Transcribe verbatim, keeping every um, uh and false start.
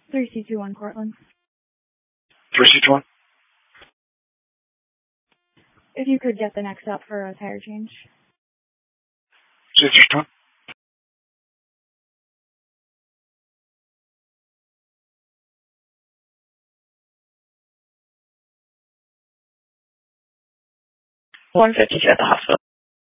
three C two one Cortland. three C two one? If you could get the next up for a tire change. six C two one? one fifty-two at the hospital.